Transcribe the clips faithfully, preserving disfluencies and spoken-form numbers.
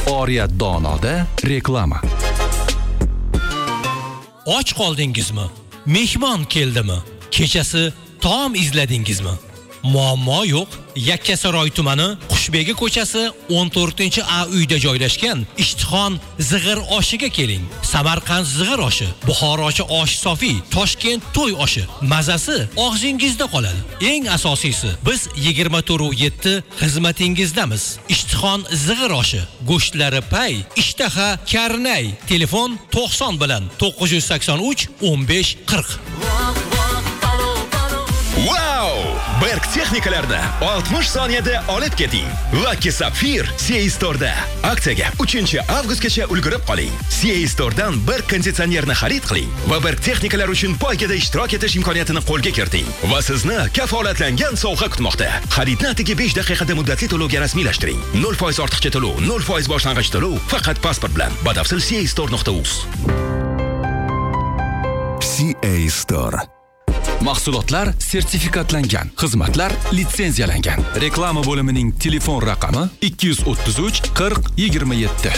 Oriyat Donoda reklama. Och qoldingizmi? Mehmon keldimi? Kechasi taom izladingizmi? Muammo yo'q. Yakkasaroy tumani Qushbegi ko'chasi o'n to'rtinchi A uyda joylashgan Ishtixon zig'ir oshiga keling. Samarqand zig'ir oshi, Buxorochi osh sofi, Toshkent to'y oshi. Mazasi og'zingizda qoladi. Eng asosiysi, biz yigirma to'rt yetti xizmatingizdamiz. Ishtixon zig'ir oshi, go'shtlari pay, ishtaha karnay. Telefon to'qson bilan to'qqiz yuz sakson uch o'n besh qirq. Wow! Berk texnikalarni oltmish soniyada olib keting. Lucky Sapphire C A Store'da. Aksiyaga uchinchi avgustgacha ulgurib qoling. C A Store'dan bir konditsionerni xarid qiling va Berk texnikalar uchun poygada ishtirok etish imkoniyatini qo'lga kiriting. Va sizni kafolatlangan sovg'a kutmoqda. Xaridni atigi besh daqiqada muddatli to'lovga rasmiylashtiring. nol foiz ortiqcha to'lov, nol foiz boshlang'ich to'lov faqat pasport bilan. Batafsil C A store nuqta uz. C A Store. Mahsulotlar sertifikatlangan, xizmatlar litsenziyalangan. Reklama bo'limining telefon raqami ikki yuz o'ttiz uch qirq yigirma yetti.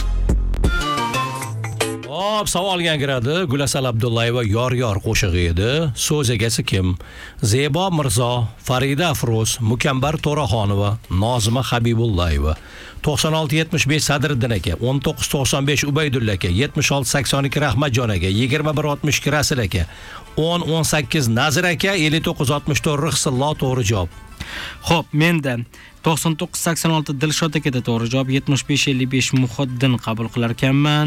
Hop, savolga kiradi. Gulasal Abdullayeva yor-yor qo'shig'i edi. So'z egasi kim? Zebo Mirzo, Farida Afroz, Mukambar To'raxonova, Nozima Habibullayeva. to'qson olti yetmish besh Sadriddin aka, o'n to'qqiz to'qson besh Ubaydulla aka, yetmish olti sakson ikki Rahmatjon aka, yigirma bir oltmish ikki Rasul aka, o'n o'n sakkiz Nazir aka, ellik to'qqiz oltmish to'rt Rixsillo to'g'ri javob. Xo'p, menda to'qson to'qqiz sakson olti Dilshod akada to'g'ri javob, yetmish besh ellik besh Muhiddin qabul qilar ekanman.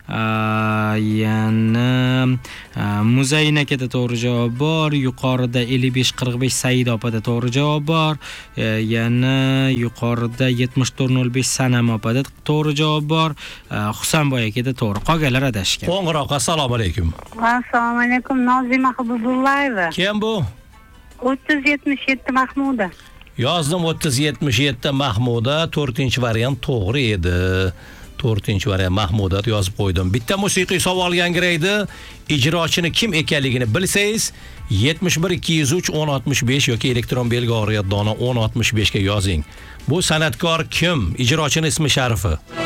Yana Muzayin akada to'g'ri javob bor, yuqorida ellik besh qirq besh Saida opada to'g'ri javob bor. Yana yuqorida yetmish to'rt nol besh Sanam opada to'g'ri javob bor. Husanboy akada to'g'ri. Qolganlar adashgan. Qo'ng'iroq, assalomu alaykum. Assalomu alaykum, Nozima Habibullayeva. Kim bu? o'ttiz yetmish yetti Mahmuda. Yozdim o'ttiz yetmish yetti Mahmuda, to'rtinchi variant to'g'ri edi. to'rtinchi variant Mahmuda yozib qo'ydim. Bitta musiqiy savol yangraydi. Ijrochini kim ekanligini bilsangiz, yetmish bir ikki yuz uch o'n oltmish besh yoki elektron belgi Oriyat Dono o'n oltmish besh ga yozing. Bu san'atkor kim? Ijrochini ismi sharifi.